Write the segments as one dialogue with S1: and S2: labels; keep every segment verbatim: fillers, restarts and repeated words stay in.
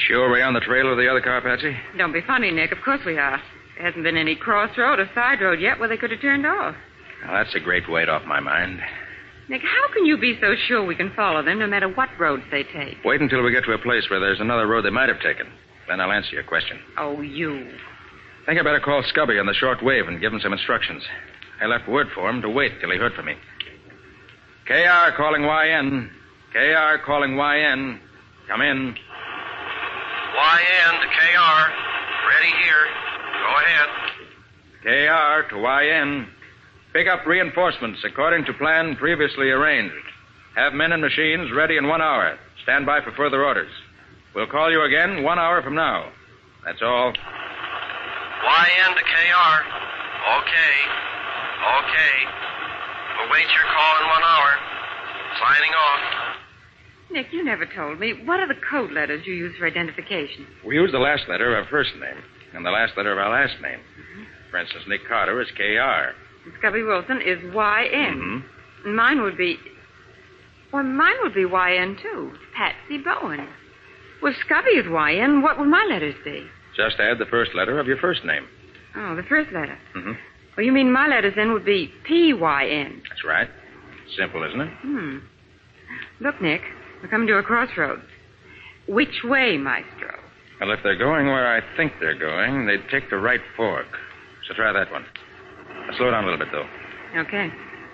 S1: Sure we're on the trail of the other car, Patsy?
S2: Don't be funny, Nick. Of course we are. There hasn't been any crossroad or side road yet where they could have turned off.
S1: Well, that's a great weight off my mind.
S2: Nick, how can you be so sure we can follow them no matter what roads they take?
S1: Wait until we get to a place where there's another road they might have taken. Then I'll answer your question.
S2: Oh, you.
S1: Think I better call Scubby on the short wave and give him some instructions. I left word for him to wait till he heard from me. K R calling Y N. K R calling Y N. Come in.
S3: Y N to K R. Ready here. Go ahead.
S1: K R to Y N. Pick up reinforcements according to plan previously arranged. Have men and machines ready in one hour. Stand by for further orders. We'll call you again one hour from now. That's all.
S3: Y N to K R. Okay. Okay. We'll wait your call in one hour. Signing off.
S2: Nick, you never told me. What are the code letters you use for identification?
S1: We use the last letter of our first name and the last letter of our last name. Mm-hmm. For instance, Nick Carter is K R.
S2: And Scubby Wilson is Y N.
S1: Mm-hmm.
S2: And mine would be... Well, mine would be Y N, too. Patsy Bowen. Well, if Scubby is Y N, what would my letters be?
S1: Just add the first letter of your first name.
S2: Oh, the first letter.
S1: Mm-hmm.
S2: Well, you mean my letters then would be P Y N.
S1: That's right. Simple, isn't it?
S2: Hmm. Look, Nick, we're coming to a crossroads. Which way, Maestro?
S1: Well, if they're going where I think they're going, they'd take the right fork. So try that one. Now, slow down a little bit, though.
S2: Okay.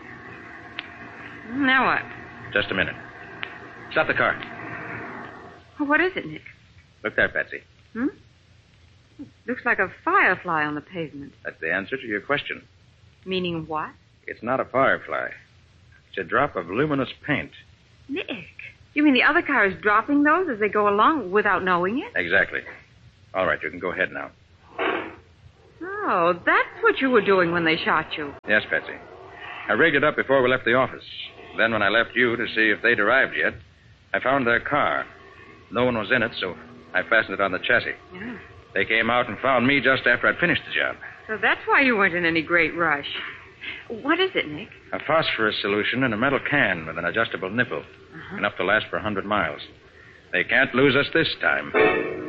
S2: Now what?
S1: Just a minute. Stop the car.
S2: Well, what is it, Nick?
S1: Look there, Patsy.
S2: Hmm? Looks like a firefly on the pavement.
S1: That's the answer to your question.
S2: Meaning what?
S1: It's not a firefly. It's a drop of luminous paint.
S2: Nick, you mean the other car is dropping those as they go along without knowing it?
S1: Exactly. All right, you can go ahead now.
S2: Oh, that's what you were doing when they shot you.
S1: Yes, Patsy. I rigged it up before we left the office. Then when I left you to see if they'd arrived yet, I found their car. No one was in it, so I fastened it on the chassis.
S2: Yeah.
S1: They came out and found me just after I'd finished the job.
S2: So that's why you weren't in any great rush. What is it, Nick?
S1: A phosphorus solution in a metal can with an adjustable nipple.
S2: Uh-huh.
S1: Enough to last for a hundred miles. They can't lose us this time.